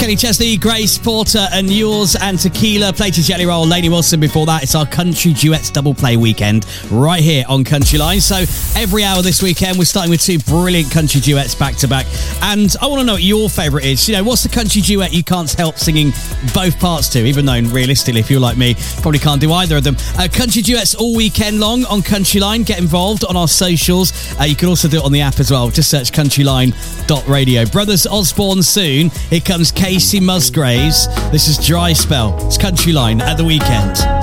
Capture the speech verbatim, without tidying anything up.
Kenny Chesney, Grace Porter and Yours and Tequila. Played to Jelly Roll, Lainey Wilson before that. It's our Country Duets double play weekend right here on Country Line. So every hour this weekend, we're starting with two brilliant country duets back to back. And I want to know what your favourite is. You know, what's the country duet you can't help singing both parts to, even though realistically, if you're like me, probably can't do either of them. Uh, country duets all weekend long on Country Line. Get involved on our socials. Uh, you can also do it on the app as well. Just search countryline dot radio. Brothers Osborne soon. Here comes Casey Musgraves. This is Dry Spell. It's Country Line at the weekend.